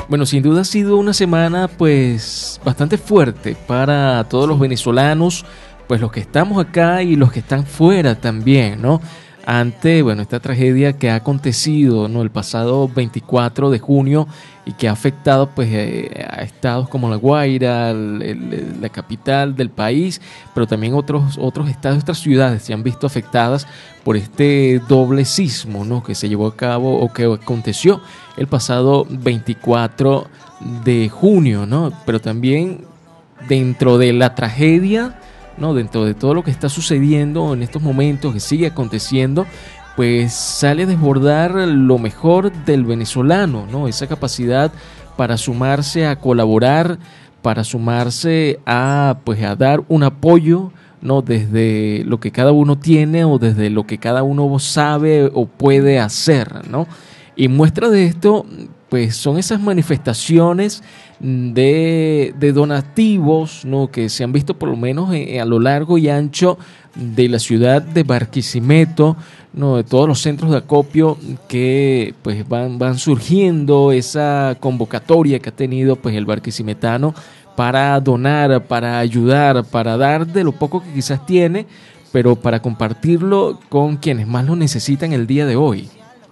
Bueno, sin duda ha sido una semana pues bastante fuerte para todos los venezolanos, pues los que estamos acá y los que están fuera también, ¿no? Ante, bueno, esta tragedia que ha acontecido, ¿no? El pasado 24 de junio y que ha afectado pues a estados como La Guaira, la capital del país, pero también otros estados, otras ciudades se han visto afectadas por este doble sismo, ¿no? Que se llevó a cabo o que aconteció el pasado 24 de junio, ¿no? Pero también dentro de la tragedia, ¿no? Dentro de todo lo que está sucediendo en estos momentos, que sigue aconteciendo, pues sale a desbordar lo mejor del venezolano, ¿no? Esa capacidad para sumarse a colaborar, para sumarse a, pues, a dar un apoyo, ¿no? Desde lo que cada uno tiene o desde lo que cada uno sabe o puede hacer, ¿no? Y muestra de esto, pues son esas manifestaciones de donativos, ¿no? Que se han visto por lo menos a lo largo y ancho de la ciudad de Barquisimeto, ¿no? De todos los centros de acopio que pues van surgiendo, esa convocatoria que ha tenido pues el barquisimetano para donar, para ayudar, para dar de lo poco que quizás tiene, pero para compartirlo con quienes más lo necesitan el día de hoy.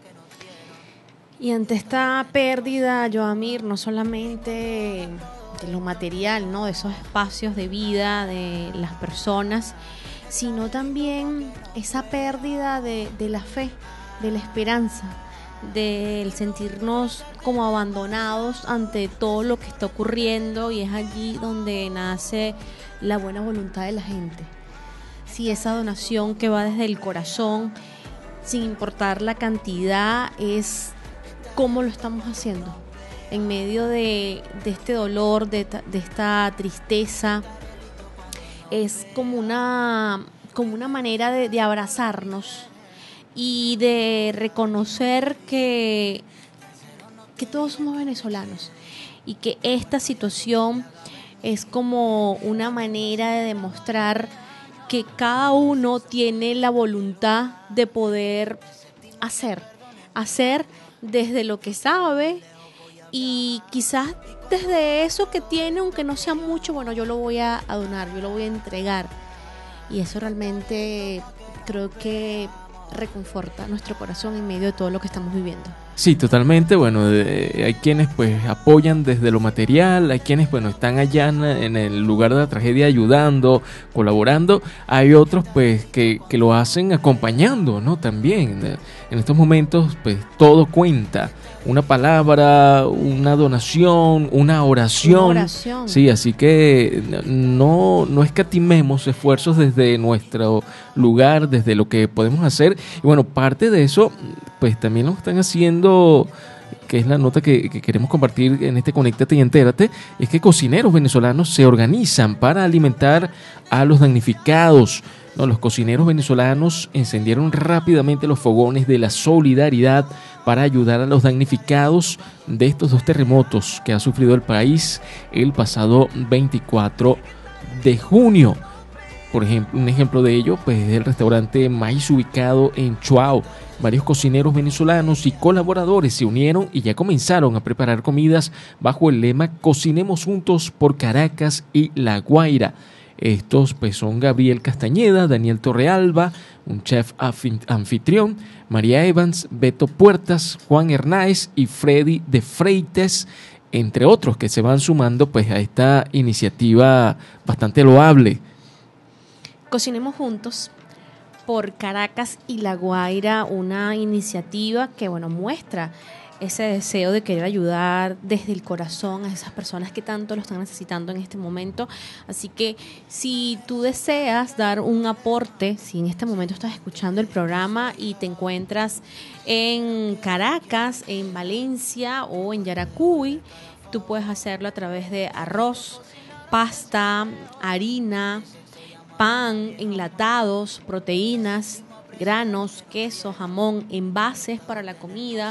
Y ante esta pérdida, Joamir, no solamente de lo material, ¿no? De esos espacios de vida de las personas, sino también esa pérdida de la fe, de la esperanza, del sentirnos como abandonados ante todo lo que está ocurriendo, y es allí donde nace la buena voluntad de la gente. Sí, esa donación que va desde el corazón, sin importar la cantidad, es cómo lo estamos haciendo en medio de este dolor, de esta tristeza. Es como una manera de abrazarnos y de reconocer que todos somos venezolanos y que esta situación es como una manera de demostrar que cada uno tiene la voluntad de poder hacer desde lo que sabe, y quizás desde eso que tiene, aunque no sea mucho, bueno, yo lo voy a donar, yo lo voy a entregar. Y eso realmente creo que reconforta nuestro corazón en medio de todo lo que estamos viviendo. Sí, totalmente. Bueno, hay quienes pues apoyan desde lo material, hay quienes bueno están allá en el lugar de la tragedia ayudando, colaborando. Hay otros pues que lo hacen acompañando, ¿no? También en estos momentos pues todo cuenta. Una palabra, una donación, una oración. Sí, así que no escatimemos esfuerzos desde nuestro lugar, desde lo que podemos hacer. Y bueno, parte de eso pues también lo están haciendo, que es la nota que queremos compartir en este Conéctate y Entérate, es que cocineros venezolanos se organizan para alimentar a los damnificados, ¿no? Los cocineros venezolanos encendieron rápidamente los fogones de la solidaridad para ayudar a los damnificados de estos dos terremotos que ha sufrido el país el pasado 24 de junio. Por ejemplo, un ejemplo de ello pues, es el restaurante Maíz ubicado en Chuao. Varios cocineros venezolanos y colaboradores se unieron y ya comenzaron a preparar comidas bajo el lema Cocinemos Juntos por Caracas y La Guaira. Estos pues son Gabriel Castañeda, Daniel Torrealba, un chef anfitrión, María Evans, Beto Puertas, Juan Hernáez y Freddy de Freites, entre otros que se van sumando pues a esta iniciativa bastante loable. Cocinemos Juntos por Caracas y La Guaira, una iniciativa que bueno muestra ese deseo de querer ayudar desde el corazón a esas personas que tanto lo están necesitando en este momento. Así que si tú deseas dar un aporte, si en este momento estás escuchando el programa y te encuentras en Caracas, en Valencia o en Yaracuy, tú puedes hacerlo a través de arroz, pasta, harina, pan, enlatados, proteínas, granos, queso, jamón, envases para la comida,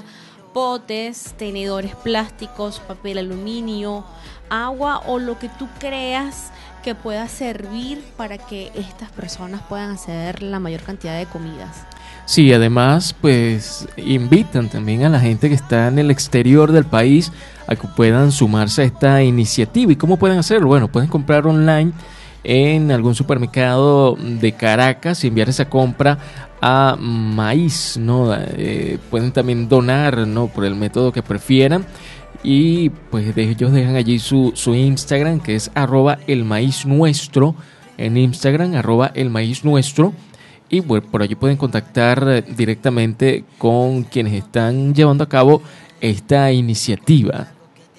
potes, tenedores plásticos, papel aluminio, agua o lo que tú creas que pueda servir para que estas personas puedan hacer la mayor cantidad de comidas. Sí, además, pues invitan también a la gente que está en el exterior del país a que puedan sumarse a esta iniciativa. ¿Y cómo pueden hacerlo? Bueno, pueden comprar online en algún supermercado de Caracas y enviar esa compra a Maíz, ¿no? Pueden también donar, ¿no? Por el método que prefieran. Y pues ellos dejan allí su Instagram, que es @elmaiznuestro, en Instagram, @elmaiznuestro. Y bueno, por allí pueden contactar directamente con quienes están llevando a cabo esta iniciativa.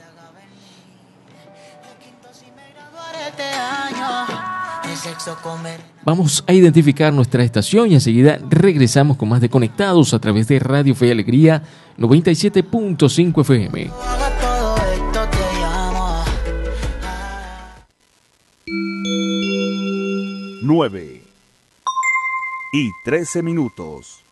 Vamos a identificar nuestra estación y enseguida regresamos con más de Conectados a través de Radio Fe y Alegría 97.5 FM. 9:13 minutos.